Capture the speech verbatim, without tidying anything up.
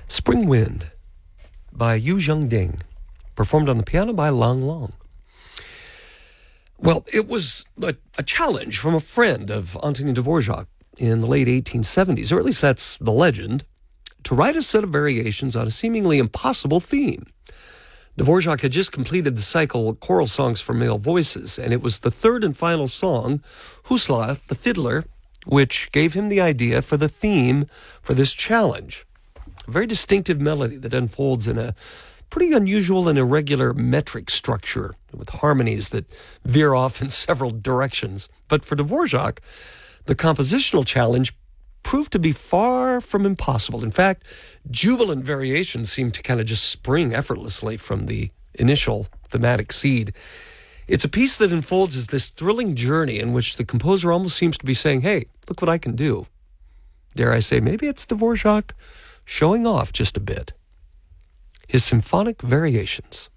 Spring Wind by Yu Zhengding, performed on the piano by Lang Long. Well, it was a, a challenge from a friend of Antonin Dvorak in the late eighteen seventies, or at least that's the legend, to write a set of variations on a seemingly impossible theme. Dvorak had just completed the cycle Choral Songs for Male Voices, and it was the third and final song, Huslav, the Fiddler, which gave him the idea for the theme for this challenge. A very distinctive melody that unfolds in a pretty unusual and irregular metric structure with harmonies that veer off in several directions. But for Dvorak, the compositional challenge proved to be far from impossible. In fact, jubilant variations seemed to kind of just spring effortlessly from the initial thematic seed. It's a piece that unfolds as this thrilling journey in which the composer almost seems to be saying, hey, look what I can do. Dare I say, maybe it's Dvorak showing off just a bit. His symphonic variations.